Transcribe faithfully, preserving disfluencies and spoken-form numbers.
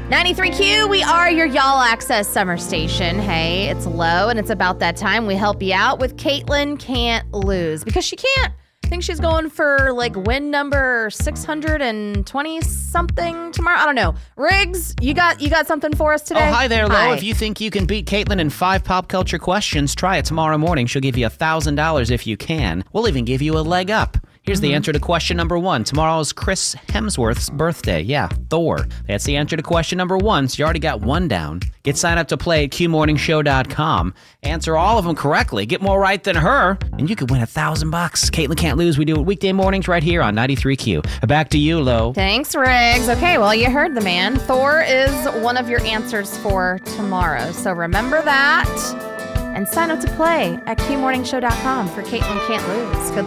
ninety-three Q, we are your Y'all Access summer station. Hey, it's Lo, and it's about that time we help you out with Caitlin Can't Lose. Because she can't. I think she's going for like win number six hundred twenty something tomorrow. I don't know. Riggs, you got you got something for us today? Oh, hi there, Lo. Hi. If you think you can beat Caitlin in five pop culture questions, try it tomorrow morning. She'll give you one thousand dollars if you can. We'll even give you a leg up. Here's the answer to question number one. Tomorrow is Chris Hemsworth's birthday. Yeah, Thor. That's the answer to question number one, so you already got one down. Get signed up to play at Q morning show dot com. Answer all of them correctly. Get more right than her, and you could win a thousand bucks. Caitlin Can't Lose. We do it weekday mornings right here on ninety-three Q. Back to you, Lo. Thanks, Riggs. Okay, well, you heard the man. Thor is one of your answers for tomorrow, so remember that. And sign up to play at Q morning show dot com for Caitlin Can't Lose. Good luck.